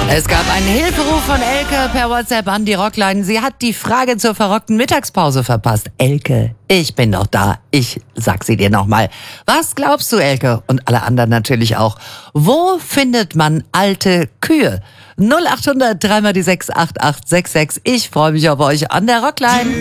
Es gab einen Hilferuf von Elke per WhatsApp an die Rockline. Sie hat die Frage zur verrockten Mittagspause verpasst. Elke, ich bin doch da. Ich sag sie dir nochmal. Was glaubst du, Elke? Und alle anderen natürlich auch. Wo findet man alte Kühe? 0800 3 mal die 6 8866. Ich freue mich auf euch an der Rockline.